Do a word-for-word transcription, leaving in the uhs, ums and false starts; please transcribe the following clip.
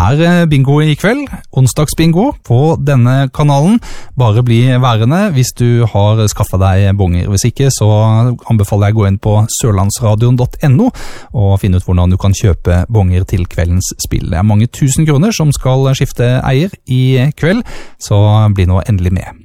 er bingo i kveld, onsdagsbingo på denne kanalen. Bare bli værende hvis du har skaffet deg bonger. Hvis ikke, så anbefaler jeg å gå inn på sørlandsradion punktum no og finne ut hvordan du kan kjøpe bonger til kveldens spill. Det er mange tusen kroner som skal skifte eier i kveld, så bli nå endelig med.